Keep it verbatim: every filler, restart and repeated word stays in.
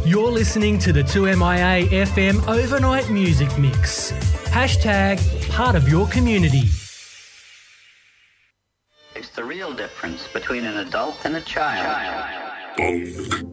You're listening to the two M I A F M Overnight Music Mix. Hashtag part of your community. It's the real difference between an adult and a child. Bong.